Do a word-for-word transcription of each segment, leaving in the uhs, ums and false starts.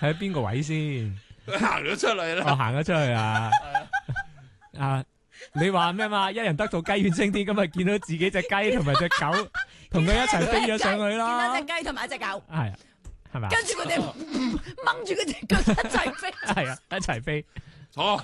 喺邊個位先？ 佢行咗出嚟啦。 我行咗出去啊！啊，你話咩嘛？一人得道雞犬升天，咁咪見到自己隻雞同埋隻狗同佢一齊飛咗上去見啦。 到隻雞同埋一隻狗， 係啊，係咪啊？ 跟住佢哋掹住佢隻腳一齊飛。 係啊，一齊飛。 錯。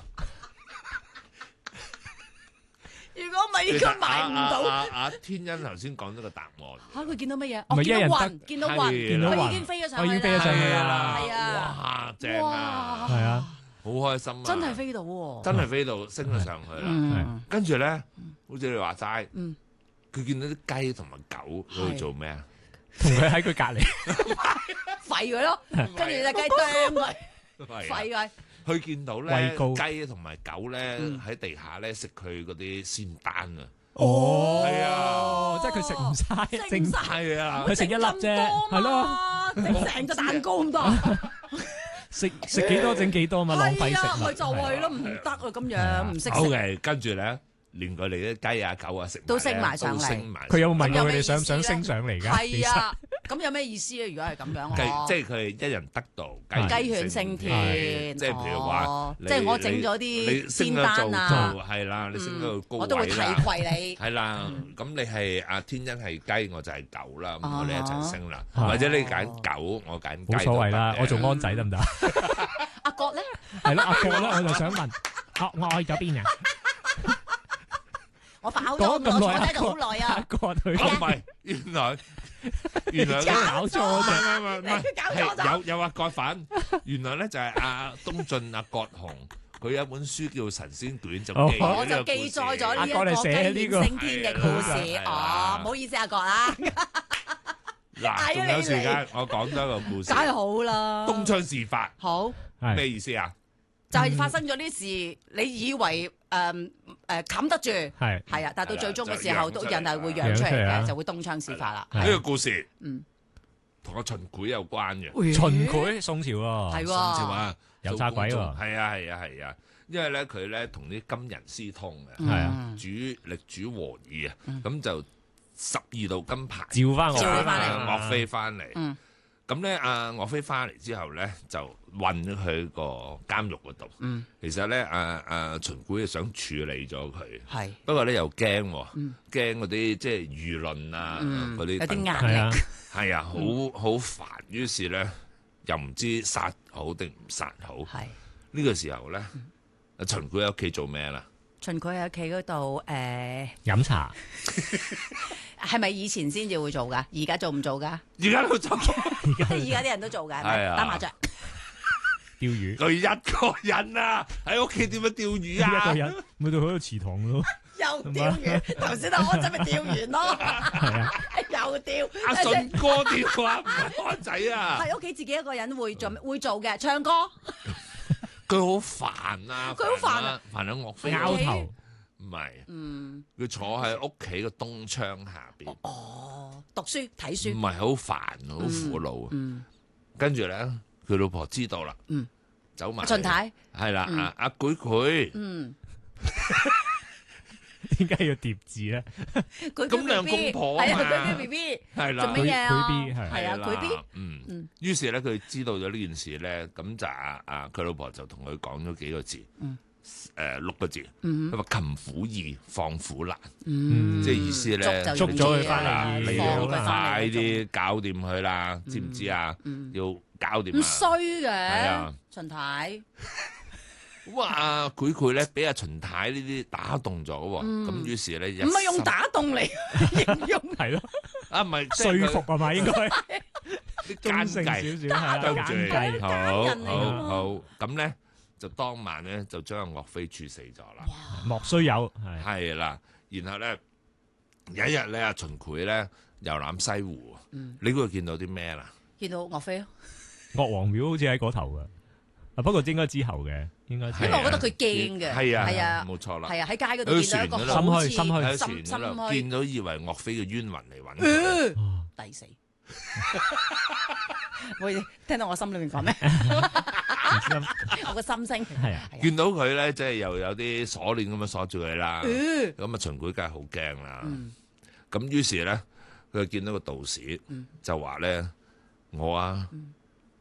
如果唔係，應該買唔到。 阿阿天恩頭先講咗個答案。 嚇！佢見到乜嘢？ 唔我見係一人得到雲，見到雲， 見到雲佢已經飛咗上去啦。 我已經飛咗上去啦係啊， 哇，正啊， 係啊， 好開心啊！ 真係飛到喎。 真係飛到升咗上去啦。 嗯， 跟住咧，好似你話齋， 嗯， 佢見到啲雞同埋狗喺度做咩啊？ 同佢喺佢隔離。 吠佢咯，跟住隻雞啄佢， 係吠佢。 佢見到咧畏高雞同埋狗咧喺地下咧食佢嗰啲仙丹啊！ 哦， 係啊， 即係佢食唔晒，剩食唔晒係啊， 佢食一粒啫，係咯， 整成個蛋糕咁多。 食食幾多整幾多嘛，浪費係啊， 食物。 咪就係咯，唔得啊，咁樣唔識食。 好嘅，跟住咧，連佢哋啲雞啊、狗啊食都升埋上嚟都升埋佢有冇問過佢哋咁有咩意思想唔想咧升上嚟㗎？ 係啊，咁有咩意思咧？如果係咁樣， 雞哦即係佢哋一人得道， 雞犬升天， 即係譬如話哦， 你即係我整咗你啲仙升咗做丹啊， 做係啦，你升咗個我都會提高位啦。 攜你。 係啦，咁你係阿天恩係雞，我就係狗啦，咁我哋一齊升啦。 啊或者你揀狗，我揀雞冇所謂啦，我做做安仔得唔得？ 阿國咧， 係咯，阿國咧，我就想問，啊，我去咗邊啊？ 我發好講咗，我坐咁耐， 喺度好耐阿啊！ 國佢唔係，原來原來咧搞錯唔啫。 係唔係唔係， 你搞錯咗係有有阿葛粉，原來咧就係阿東進阿葛雄，佢有一本書叫《神仙卷》，就記咗我就呢個故事記載咗呢一阿國個嚟寫呢個雞犬升天嘅故事。 係啦哦，唔好意思，阿國啊， 嗱，仲有時間，我講多一個故事梗。係好啦。 東窗事發好。 係咩意思啊？ 就係發生咗啲事，你以為誒誒冚得住， 係係啊，但到最終嘅時候，都就人係會養出嚟養出嚟啊嘅，就會東窗事發啦。 係呢個故事嗯， 同個秦檜有關嘅。 秦檜宋朝喎， 係甚至話喎， 油炸鬼喎係啊係啊係啊，因為咧佢咧同啲金人私通嘅， 係啊嗯主力主和議啊，咁就十二道金牌召翻我召佢返啊嚟岳飛翻嚟。 嗯咁咧，阿岳飛翻嚟之後咧，就運咗佢個監獄嗰度。 嗯， 其實咧，阿阿秦檜係想處理咗佢， 係不過咧又驚喎，驚嗰啲即係輿論啊， 嗯嗰啲有啲壓係啊力，， 係啊，好好煩。於是咧，又唔知殺好定唔殺好。 係呢個時候咧，阿秦檜喺屋企做咩啦？ 秦檜喺屋企嗰度誒， 飲茶係咪以前先至會做㗎？而家做唔做㗎？ 而家都做， 而家啲人都做㗎，係咪係啊打麻雀。 釣魚， 佢一個人啊，喺屋企點樣釣魚一個啊？ 人咪到去個祠堂咯， 又釣完，頭先阿安仔咪釣完咯， 係啊， 又釣。 阿信哥釣啊，唔係安仔啊！ 喺屋企自己一個人會做會做嘅，唱歌。 佢好煩啊！ 佢好煩啊！ 煩緊岳飛拗頭唔係， 嗯， 佢坐喺屋企嘅東窗下邊， 哦，讀書睇唔書。 係好煩，好苦惱。 嗯， 跟住咧，佢老婆知道啦， 嗯， 走埋嚟秦太， 係啦，阿阿舉佢， 嗯， 點解要疊字咧？ 佢咁兩公婆啊係啊， 嘛佢 B B 係啦做乜嘢啊？ 佢 B 係係啊， 啦佢 B 嗯嗯， 於是咧，佢知道咗呢件事咧，咁就阿阿佢老婆就同佢講咗幾個字， 嗯誒六個字， 嗯佢話擒虎易放虎難， 嗯， 即係意思咧， 捉就捉咗佢返嚟容易你要放佢返快嚟啲搞掂佢啦，知唔知啊？ 嗯要搞掂啊！ 唔衰係嘅啊， 秦太， 哇！佢佢咧俾阿秦太呢啲打動咗喎，咁於是咧唔係用打動嚟形容， 係咯， 啊，唔係即係說服係咪應該啲中奸性計。 少少係跟啦，奸計住，好人嚟㗎嘛好好，咁咧就當晚咧就將阿岳飛處死咗啦， 莫須有係係啦，然後咧有一日咧阿秦檜咧遊覽西湖，你估佢見到啲咩啦？ 見到岳飛咯， 岳王廟好似喺嗰頭噶，啊不過應該之後嘅，應該因為我覺得佢驚嘅， 係啊係啊， 冇錯啦， 係啊，喺街嗰度見到一個佢船好似心虛喺心心船嗰度虛見到以為岳飛嘅冤魂嚟揾佢。 哦抵死。會聽到我心裏面講咩？ 唔知諗我個心聲係啊， 見到佢咧，即係又有啲鎖鏈咁樣鎖住佢啦。 嗯咁啊，秦檜梗係好驚啦。 嗯咁於是咧，佢就見到個道士， 嗯就話咧：我啊，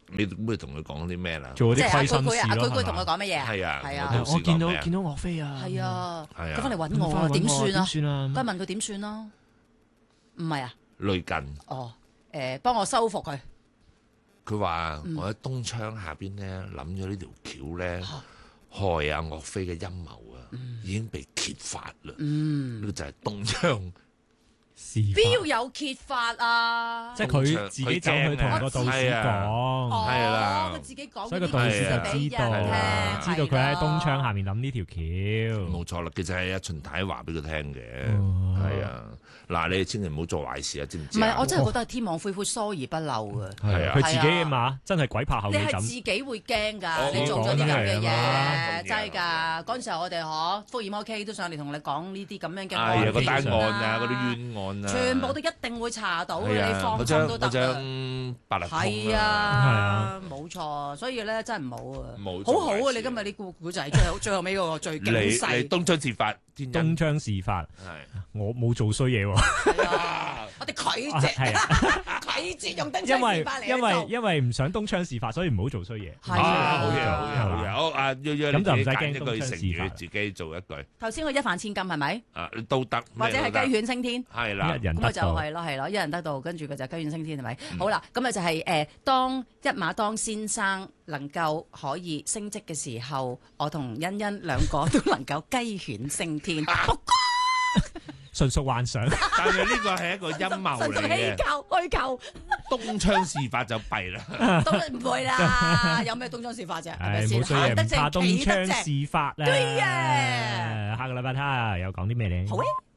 你會同佢講啲咩啦？ 做即係阿啲虧心佢佢阿佢事咯， 佢同佢係嘛？ 講乜嘢？ 係啊係啊我， 我見到試過咩見到岳飛啊， 係啊， 係啊佢翻嚟揾咁我啊，點算啊點？算啊？ 都係問佢點算咯？唔係啊？ 類近。 哦，誒，幫我修復佢。 佢話嗯我喺東窗下邊咧諗咗呢條橋咧， 嚇害阿岳飛嘅陰謀啊，已經被揭發啦。 嗯呢，個就係東窗。 事邊發有揭發啊？ 即係佢自己走去同個道士係啊講， 係啦哦佢自己講， 所以個道士就知道，知道佢喺東窗下面諗呢條橋。 冇錯啦，其實係阿秦太話俾佢聽嘅， 哦係啊。嗱，你千祈唔好做壞事啊，知唔知啊？ 唔係，我真係覺得係天網恢恢，疏而不漏啊！ 係啊佢自己嘛，真係鬼拍後尾枕。 你係自己會驚㗎， 我你做咗啲咁嘅講緊係嘢， 咁真係㗎。嗰陣時候我哋嗬福爾摩 K 都上嚟同你講呢啲咁樣嘅係啊，個單案件案啊， 啦嗰啲冤案啊， 全部都一定會查到嘅， 係啊你放嗰張嗰心都得㗎。 張八達通係啊， 啊，冇錯，所以咧真係唔好啊， 冇做好好啊！ 壞事你今日呢故故仔最後最後尾嗰個最警你你世， 東窗事發，天恩東窗事發， 係我冇做衰嘢喎。 係啊，我哋拒絕係啊， 拒絕用燈因為槍事發嚟因為做因為唔想東窗事發，所以唔好做衰嘢。 係啊，好嘢啊好嘢好嘢，好啊，約約咁就唔使驚揀一句東窗成事發語，自己做一句頭先我一飯千金係咪？ 啊，都得， 或者係雞犬升天？ 係啦一，人咁佢就得道。 係咯，係咯，一人得道，跟住佢就雞犬升天係咪？ 嗯好啦，咁啊就係誒，當一馬當先生能夠可以升職嘅時候，我同欣欣兩個都能夠雞犬升天， 純屬幻想。 但係呢個係一個陰謀純屬嚟嘅虛，構虛構， 東窗事發就弊啦。 都唔會啦，有咩東窗事發啫？係咪唉， 先？ 冇衰嘢， 行得唔怕正，企東窗得正， 事發啦。 對呀下個禮拜睇下又講啲咩咧？ 好啊！